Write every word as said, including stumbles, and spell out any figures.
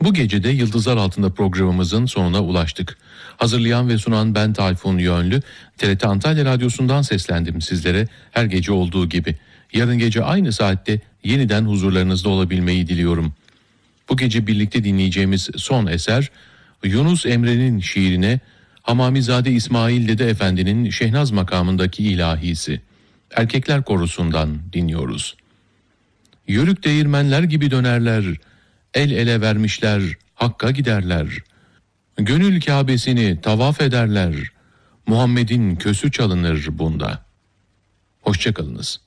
Bu gece de Yıldızlar Altında programımızın sonuna ulaştık. Hazırlayan ve sunan ben Tayfun Yönlü. T R T Antalya Radyosu'ndan seslendim sizlere her gece olduğu gibi. Yarın gece aynı saatte yeniden huzurlarınızda olabilmeyi diliyorum. Bu gece birlikte dinleyeceğimiz son eser Yunus Emre'nin şiirine Hamamizade İsmail Dede Efendi'nin Şehnaz makamındaki ilahisi. Erkekler Korusu'ndan dinliyoruz. Yörük değirmenler gibi dönerler, el ele vermişler, Hakk'a giderler. Gönül Kâbesini tavaf ederler, Muhammed'in kösü çalınır bunda. Hoşça kalınız.